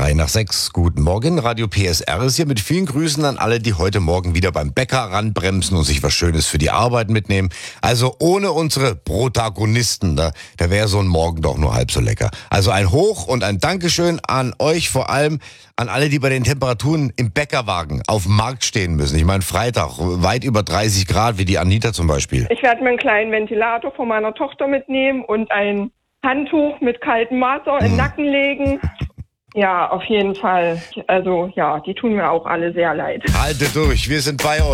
6:03. Guten Morgen, Radio PSR ist hier mit vielen Grüßen an alle, die heute Morgen wieder beim Bäcker ranbremsen und sich was Schönes für die Arbeit mitnehmen. Also ohne unsere Protagonisten, da wäre so ein Morgen doch nur halb so lecker. Also ein Hoch und ein Dankeschön an euch, vor allem an alle, die bei den Temperaturen im Bäckerwagen auf dem Markt stehen müssen. Ich meine, Freitag, weit über 30 Grad, wie die Anita zum Beispiel. Ich werde mir einen kleinen Ventilator von meiner Tochter mitnehmen und ein Handtuch mit kaltem Wasser in den Nacken legen. Ja, auf jeden Fall. Also ja, die tun mir auch alle sehr leid. Haltet durch, wir sind bei euch.